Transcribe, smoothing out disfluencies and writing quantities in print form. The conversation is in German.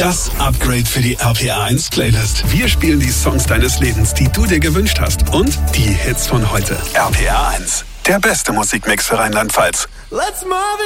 Das Upgrade für die RPA 1 Playlist. Wir spielen die Songs deines Lebens, die du dir gewünscht hast. Und die Hits von heute. RPA 1. Der beste Musikmix für Rheinland-Pfalz. Let's move it.